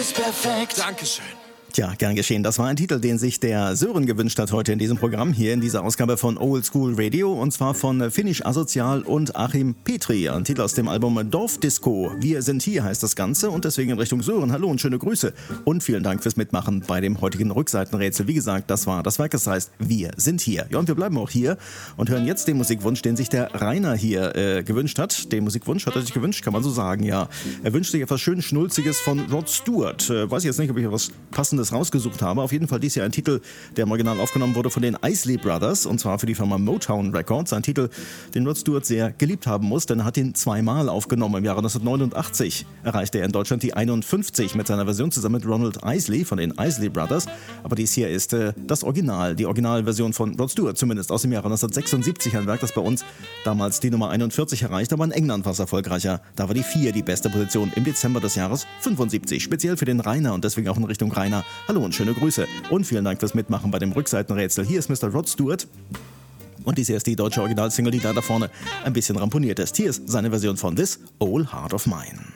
ist perfekt. Dankeschön. Tja, gern geschehen. Das war ein Titel, den sich der Sören gewünscht hat heute in diesem Programm, hier in dieser Ausgabe von Old School Radio, und zwar von Finnisch Asozial und Achim Petri. Ein Titel aus dem Album Dorfdisco. Wir sind hier heißt das Ganze, und deswegen in Richtung Sören. Hallo und schöne Grüße und vielen Dank fürs Mitmachen bei dem heutigen Rückseitenrätsel. Wie gesagt, das war das Werk, das heißt Wir sind hier. Ja, und wir bleiben auch hier und hören jetzt den Musikwunsch, den sich der Rainer hier gewünscht hat. Den Musikwunsch hat er sich gewünscht, kann man so sagen, ja. Er wünscht sich etwas schön Schnulziges von Rod Stewart. Weiß ich jetzt nicht, ob ich was Passendes rausgesucht habe. Auf jeden Fall dies hier ein Titel, der im Original aufgenommen wurde von den Isley Brothers, und zwar für die Firma Motown Records. Ein Titel, den Rod Stewart sehr geliebt haben muss, denn er hat ihn zweimal aufgenommen. Im Jahre 1989 erreichte er in Deutschland die 51 mit seiner Version zusammen mit Ronald Isley von den Isley Brothers. Aber dies hier ist das Original, die Originalversion von Rod Stewart, zumindest aus dem Jahre 1976. Ein Werk, das bei uns damals die Nummer 41 erreichte, aber in England war es erfolgreicher. Da war die 4 die beste Position im Dezember des Jahres 75. Speziell für den Rainer und deswegen auch in Richtung Rainer. Hallo und schöne Grüße und vielen Dank fürs Mitmachen bei dem Rückseitenrätsel. Hier ist Mr. Rod Stewart und dies hier ist die deutsche Originalsingle, die da vorne ein bisschen ramponiert ist. Hier ist seine Version von This Old Heart of Mine.